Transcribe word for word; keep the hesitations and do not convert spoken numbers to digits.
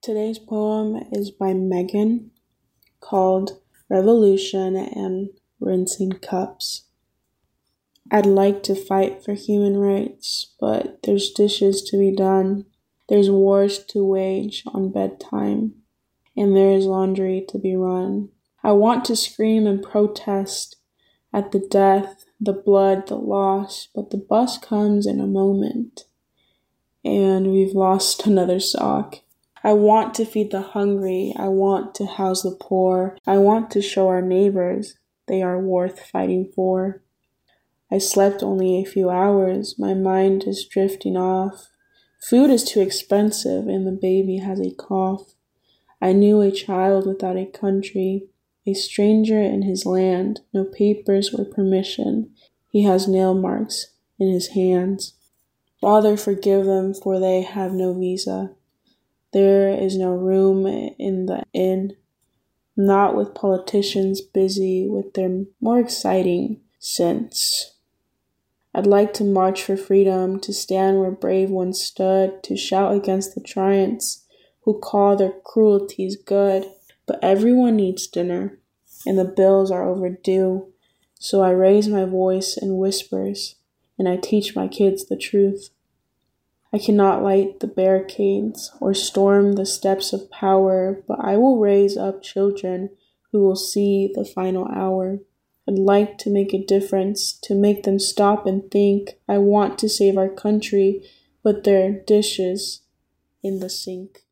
Today's poem is by Megan, called Revolution and Rinsing Cups. I'd like to fight for human rights, but there's dishes to be done. There's wars to wage on bedtime, and there is laundry to be run. I want to scream and protest at the death, the blood, the loss, but the bus comes in a moment, and we've lost another sock. I want to feed the hungry. I want to house the poor. I want to show our neighbors they are worth fighting for. I slept only a few hours. My mind is drifting off. Food is too expensive and the baby has a cough. I knew a child without a country, a stranger in his land, no papers or permission. He has nail marks in his hands. Father, forgive them, for they have no visa. There is no room in the inn, not with politicians busy with their more exciting sense. I'd like to march for freedom, to stand where brave ones stood, to shout against the tyrants who call their cruelties good. But everyone needs dinner, and the bills are overdue. So I raise my voice in whispers, and I teach my kids the truth. I cannot light the barricades or storm the steps of power, but I will raise up children who will see the final hour. I'd like to make a difference, to make them stop and think. I want to save our country, but there are dishes in the sink.